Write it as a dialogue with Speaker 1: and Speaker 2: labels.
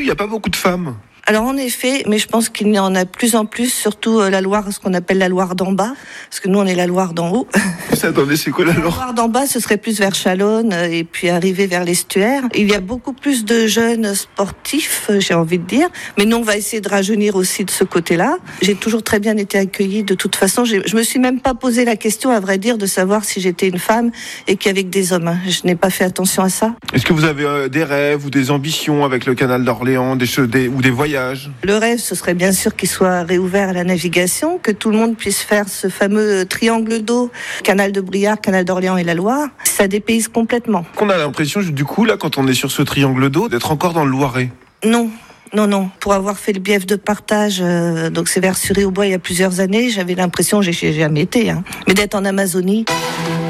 Speaker 1: n'y a pas beaucoup de femmes.
Speaker 2: Alors en effet, mais je pense qu'il y en a de plus en plus, surtout la Loire, ce qu'on appelle la Loire d'en bas, parce que nous on est la Loire d'en haut.
Speaker 1: Attendez, c'est quoi la Loire ?
Speaker 2: La Loire d'en bas, ce serait plus vers Chalonne et puis arriver vers l'estuaire. Il y a beaucoup plus de jeunes sportifs, j'ai envie de dire, mais nous on va essayer de rajeunir aussi de ce côté-là. J'ai toujours très bien été accueillie de toute façon. Je me suis même pas posé la question, à vrai dire, de savoir si j'étais une femme et qu'avec des hommes. Je n'ai pas fait attention à ça.
Speaker 1: Est-ce que vous avez des rêves ou des ambitions avec le canal d'Orléans, ou des voyages ?
Speaker 2: Le rêve, ce serait bien sûr qu'il soit réouvert à la navigation, que tout le monde puisse faire ce fameux triangle d'eau, canal de Briare, canal d'Orléans et la Loire. Ça dépayse complètement.
Speaker 1: On a l'impression, du coup, là, quand on est sur ce triangle d'eau, d'être encore dans le Loiret.
Speaker 2: Non. Pour avoir fait le bief de partage, donc c'est vers Suré-au-Bois il y a plusieurs années, j'avais l'impression, j'ai jamais été, mais d'être en Amazonie.